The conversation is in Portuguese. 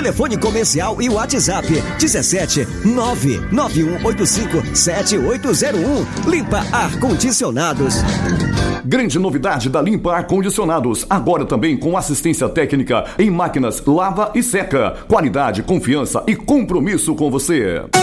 Telefone comercial e WhatsApp 17 99185 7801. Limpa Ar-Condicionados. Grande novidade da Limpa Ar-Condicionados, agora também com assistência técnica em máquinas lava e seca. Qualidade, confiança e compromisso com você.